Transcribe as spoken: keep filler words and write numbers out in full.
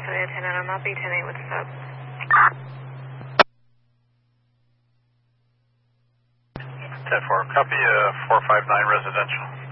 for the attendant. I'm not B ten eight. What's up? ten four, copy uh, four five nine residential.